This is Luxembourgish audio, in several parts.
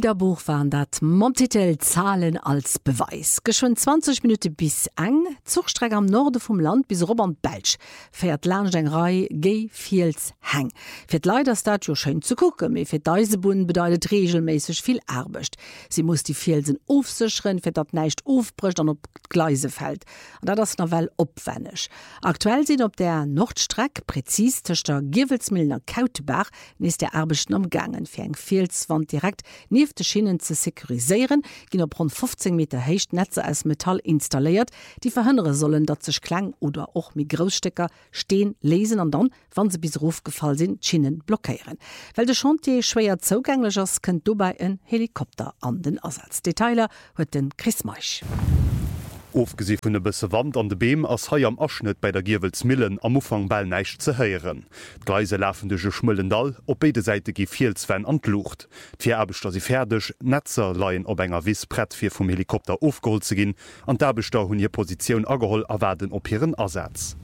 Bilderbuch waren dat Montitel Zahlen als Beweis. Geschwind 20 Minuten bis eng, Zugstrecke am Norde vom Land bis Robert Belsch, fährt Landstängerei G-Fields Hang. Für die Leute ist das ja schön zu gucken, aber für Deisebund bedeutet regelmäßig viel Arbeit. Sie muss die Felsen aufsichern, für das nicht aufbricht und auf die Gleise fällt. Und das ist noch wel aufwendig. Aktuell sind auf der Nordstrecke, präzis zwischen der Givelsmühlen und Kautebach, ist der Arbeiten umgangen, für ein Felswand direkt neben die Schienen zu sekurisieren, gehen auf rund 15 Meter hoch Netze aus Metall installiert, die verhindern sollen, dass sich Klang oder auch mit Großstecker stehen, lesen und dann, wenn sie bis aufgefallen sind, Schienen blockieren. Weil der Chantier schwer zugänglich ist, kommt dabei ein Helikopter an den Ersatz. Detailer hat den Chris Meisch. Aufgesehen von der bisse Wand an de Beam ass hai am Abschnitt bei der Giwelsmillen am Ufang ball neicht ze heieren. Gleise laufen de Schmullendal, op beide Seite gi Fieldswen an Lucht. Vier Abbeter sie fertig, Netzer leiien op enger Wiss Brett fir vom Helikopter aufgeholt ze gin, an der Beter hun ihr Position ageholl erwerden op ihren Ersatz.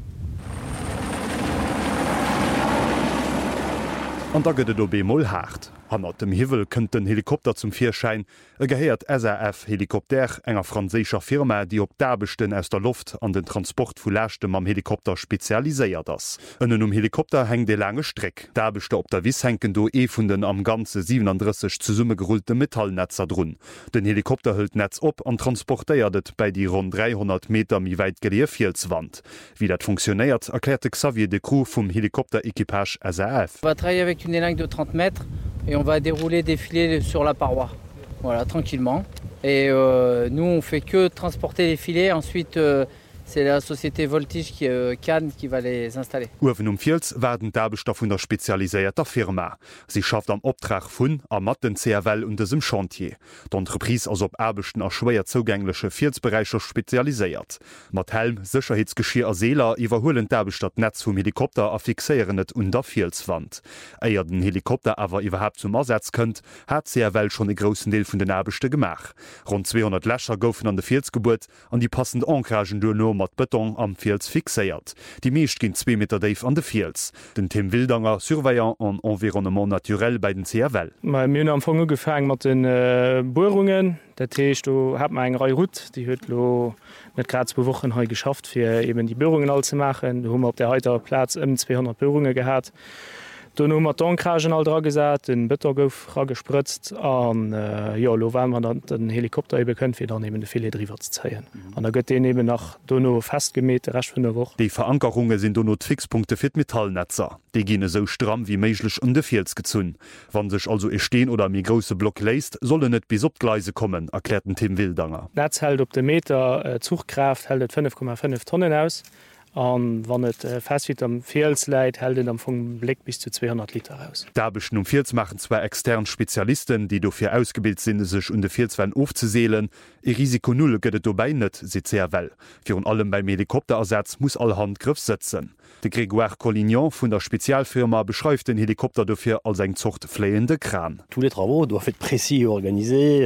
An da gëtt do Bemol hart. Hanner dem Hivel kënnt den Helikopter zum Vierschein, gehäert SAF-Helikopter enger franzécher Firma, die op d'Aarbechten aus der Luft an den Transport vu Lächtem am Helikopter spezialiséiert ass. Ënnen Helikopter heng de lange Streck. D'Aarbechte op der Wiss henken do vun den am ganze 37 zu Summe gerullte Metallnetzer drun. Den Helikopter hëlt Netz op an transportéiertet bei die rund 300 Meter mi weit geleer Fieldswand. Wie dat funktioniert, erklärte Xavier de Croo vom Helikopterequipage SAF. On va travailler avec une élingue de 30 mètres. Et on va dérouler des filets sur la paroi, voilà, tranquillement. Et nous, on fait que transporter les filets. Ensuite, c'est la société Voltige Cannes qui va les installer. Uwen Fields werden d'Aarbeter vun der spezialiséierter Firma. Sie schafft am Optrag vun a mat den CRL und dem Chantier. D'Entreprise ass op Aarbechten a schwéier zugängliche Fieldsbereicher spezialiséiert. Mat Helm, Sicherheitsgeschirr a Seeler iwwerhoelen d'Aarbeter Netz vum Helikopter a fixéieren et un der Fieldswand. Eier den Helikopter awer iwwerhaupt zum Ersatz kënnt, hat CRL schon e grossen Deel vun den Aarbechte gemach. Rund 200 Lächer goufen an de Fieldsgeburt an die passend Ankragen do no mat Beton am Fields fixéiert. Die meescht ginn 2 Meter Dave an de Fields. Den Tim Wildanger, Surveillant an Environnement naturell bei den CRL. Ma Mün am Fonge gefang mat den Bohrungen. Der Techt hat eng Rei Rut, die huet lo net grad 2 Wochen he geschafft, fir eben die Bohrungen all ze machen. Du hummer op der heutiger Platz 200 Bohrungen gehabt. Dann haben wir die Ankragen all dran gesät, den Bëtter gouf gespritzt an ja, lo wenn man dann den Helikopter eben können, fir dann eben de Filet drüber zu zeigen. Und da gëtt den eben nach Donno festgemäht, recht vun der Woche. Die Verankerungen sind Donno Fixpunkte fir Metallnetzer. Die gehen so stramm wie möglich an de Fields gezun. Wann sich also e stehen oder mi große Block lässt, sollen net bis op Gleise kommen, erklärten Tim Wildanger. Netz hält op de Meter Zugkraft hält 5,5 Tonnen aus. Und wann et fest am Fields leit, hält am vum Blick bis zu 200 Liter aus. D'Aarbechten Fields machen zwei externe Spezialisten, die dofir ausgebildet sind, sich de Fieldswen aufzuseelen. E Risiko null gëtt dobei net, se CRL. Für allem beim Helikopterersatz muss all Hand Griff setzen. De Grégoire Collignon vun der Spezialfirma beschreibt den Helikopter dofir als eng Zucht fléende Kran. Tous les travaux doivent être précis et organisés.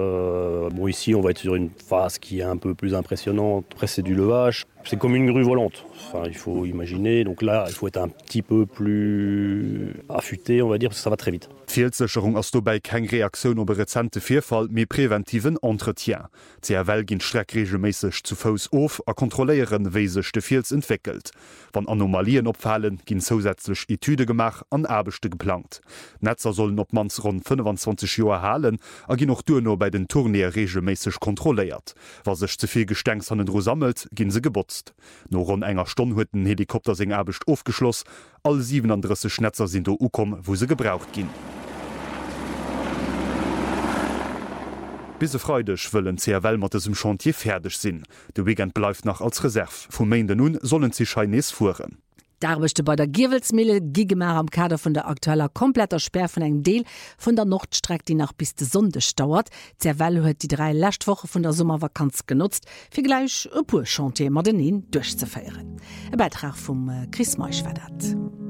Bon, ici, on va être sur une phase qui est un peu plus impressionnante. Après, c'est du levage. C'est comme une grue volante. Enfin, il faut imaginer. Donc là, il faut être un petit peu plus affûté, on va dire, parce que ça va très vite. Fieldssicherung ass dobei keng Reaktion op rezente Vierfall mé präventiven Entretien. CRL ginn Streck regelmäßig zu Fos of a kontroléieren wéi sech de Fields entwickelt. Wann Anomalien opfallen, ginn zusätzlich Etüde gemach an Aarbechte geplant. Netzer sollen op mans rund 25 Joer halen, a ginn noch duno bei den Tourneer regelmäßig kontrolléiert. Was sech zuviel Gestenks an den Dro sammelt, ginn se gebotzt. No rund enger Stonn huet den Helikopter seg Aarbecht aufgeschloss, all 37 Netzer sind do ukom, wo se gebraucht ginn. Bise freudech wëllen CRL mat dem Chantier fertig sinn. De Weekend bleif nach als Reserve. Vu Meinde nun sollen sie Scheines fuhren. D'Arbechte bei der Giwelsmille gigemer am Kader vun der aktueller kompletter Sperr vun eng Deel vun der Nordstreck, die nach bis de Sonde dauert. CRL huet die 3 Lächtwoche vun der Sommervakanz genutzt, fir gleich e puer Chantier mat den durchzufeieren. E Beitrag vum Chris Meisch war dat.